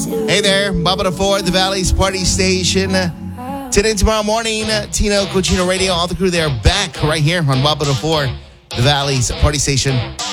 Hey there, Bubba the Ford, the Valley's Party Station. Today and tomorrow morning, Tino Cucino Radio, all the crew there back right here on Bubba the Ford, the Valley's Party Station.